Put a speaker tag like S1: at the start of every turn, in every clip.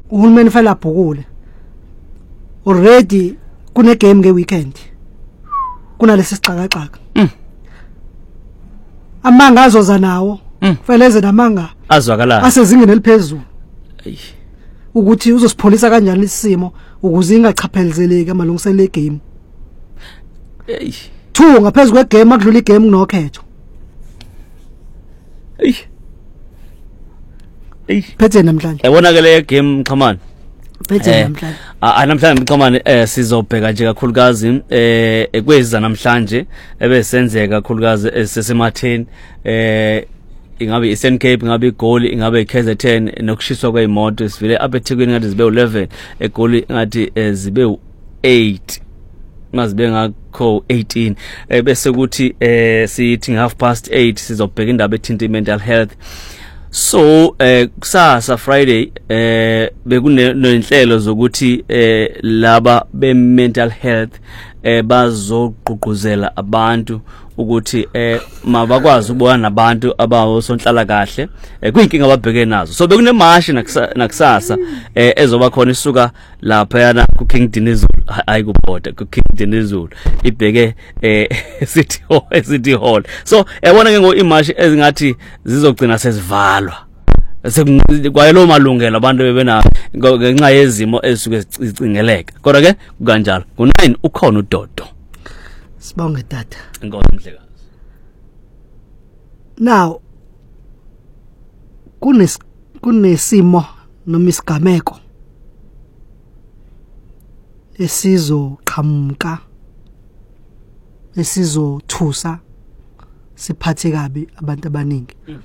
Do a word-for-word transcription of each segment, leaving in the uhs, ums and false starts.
S1: uhulumeni fela abhukule already kune game nge weekend kunalesi sixakaxaka
S2: mm.
S1: amanga azoza nawo mm. feleze namanga
S2: azwakala
S1: asezingeni eliphezulu ukuthi uzosipholisa kanjani isimo ukuze ingachaphelzeleki amalungiselelo egame
S2: hey
S1: two ngaphezulu kwegame akudlula igame kunokhetho
S2: hey hey
S1: phethe namhlanje
S2: yabona ke le game Xhamani
S1: phethe namhlanje
S2: ah namhlanje Xhamani eh sizobheka nje kakhulukazi eh ekweza namhlanje ebesenzeka kakhulukazi esesematheni eh ingabe iSn Cape ingabe igoli ingabe iK Z N nokushiswa kweimoto sivile abethekwini ngathi zibe eleven egoli ngathi zibe eight mazibe ngakho eighteen eh bese kuthi eh sithi half past eight sizobheka indaba ethinta mental health. So eh kusasa Friday eh bekunenhlelo zokuthi eh laba be mental health eh bazogqugquzela abantu ukuthi eh mabakwazi ukubona nabantu abawosonhlala kahle eh kuyinkinga ababheke nazo. So bekune march nakusasa eh ezoba khona isuka lapha yana ku King Dinizulu ayikubhoda ku King Dinizulu ibheke eh city hall city hall. So yabona ke ngo imarch ezingathi zizogcina sezivalwa sekwayelo malungelo abantu bebena ngenxa yezimo ezisuke zicingeleka kodwa ke kanjalo ngo nine ukhona uDodo.
S1: Sibonge tata.
S2: Inkosi Mhlekazi.
S1: Now kunes kunesimo noma isigameko esizo qhamuka esizo thusa siphathe kabi abantu abaningi. Mm.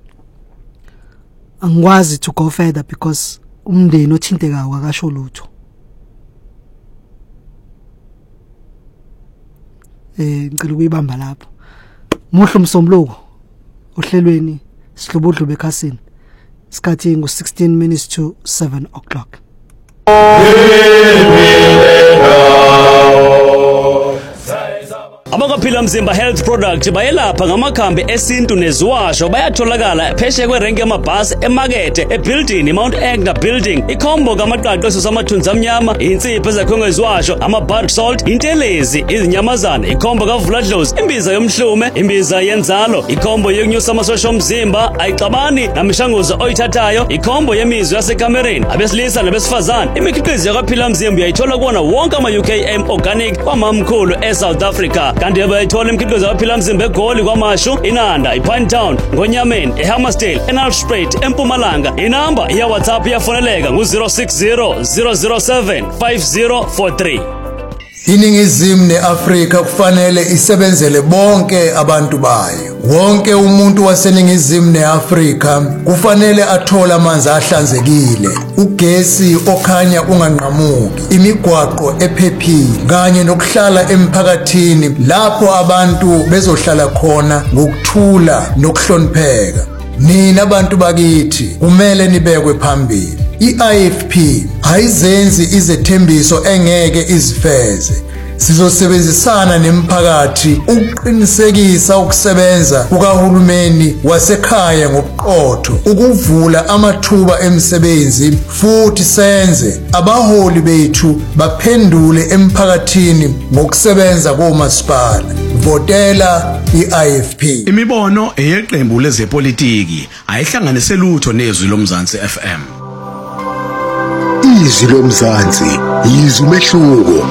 S1: Angwazi to go further because umndeni othintekayo akasho lutho. Eh ngicela ukuyibamba lapho. Muhle umsombuluko ohlelweni sihlobudlu bekhasini. Isikhathi ngo sixteen minutes to seven o'clock.
S2: Abakaphila Mzimba Health Product bayelapha ngamakhambi esintu neziwasho bayatholakala pheshe kwerenke yamabhasi emakethe ebuilding Mount Agner building ikhombo kamaqaqo esamathunzi amnyama insipho ezakhongwe iziwasho ama-bar salt intelezi izinyamazana ikhombo kavuladlozi imbiza yomhlume imbiza yenzalo ikhombo yokunyusa amasosha omzimba ayixabani namishanguzo oyithathayo ikhombo yemizwa yasekamereni abesilisa nabesifazane imikhiqizo yakaphila Mzimba uyayithola kuwona wonke ama-U K M organic kwamamkhulu e-South Africa. Kanti yabayithola imikhiqizo yaphila Mzimba eGoli kwaMashu Inanda iPine Town ngoNyameni eHammersdale eNalspruit eMpumalanga inamba ya WhatsApp yafoneleka ngo zero six zero zero zero seven five zero four three.
S3: Iningizimu neAfrika kufanele isebenzele bonke abantu bayo. Wonke umuntu waseningizimu neAfrika kufanele athola amanzi ahlanzekile, ugesi okhanya unganqamuki, imigwaqo ephephile kanye nokuhlala emphakathini lapho abantu bezohlala khona ngokuthula nokuhlonipheka. Nina abantu bakithi kumele nibekwe phambili. I-I F P ayizenzi izethembiso engeke izifeze. Sizosebenzisana nemphakathi ukuqinisekisa ukusebenza kukahulumeni wasekhaya ngobuqotho, ukuvula amathuba emisebenzi futhi senze abaholi bethu baphendule emphakathini ngokusebenza komasipala. Votela i-I F P.
S4: Imibono eyeqembu lezepolitiki ayihlanganise lutho nezwi loMzansi F M.
S5: Izwi loMzansi, izwi umehluko.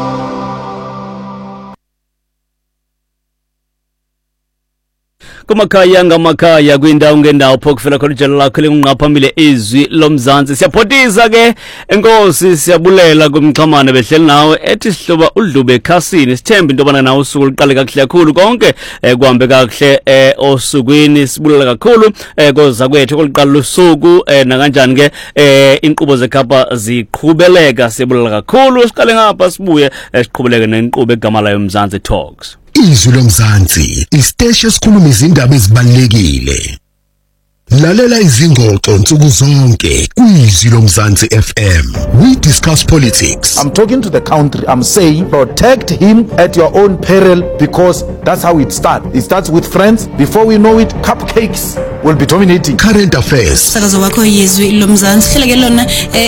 S2: Kumakhaya ngamakhaya kwindawo ngendawo phokufela khona ijelo lakho linqaphambili izwi loMzansi. Siyaphotiza ke enkosi siyabulela kumxhamane behleli nawe ethi sihloba udlube ekhasini sithemba into bana nawe usuku liqale kahle kakhulu konke kuhambe kahle osukwini sibulela kakhulu koza kwethu koliqala usuku na kanjani ke inqubo zekhapa ziqhubeleka sibulela kakhulu siqale ngapha sibuye siqhubeleke nenqubo egama layo Mzansi Talks.
S5: Izwi loMzansi, isiteshi esikhuluma izindaba ezibalulekile. Lalela izingxoxo nsuku zonke kwizwi loMzansi F M. We discuss politics.
S6: I'm talking to the country. I'm saying protect him at your own peril because that's how it starts. It starts with friends. Before we know it, cupcakes will be dominating.
S5: Current affairs.
S7: Sakazo wakho yizwi loMzansi hleleke lona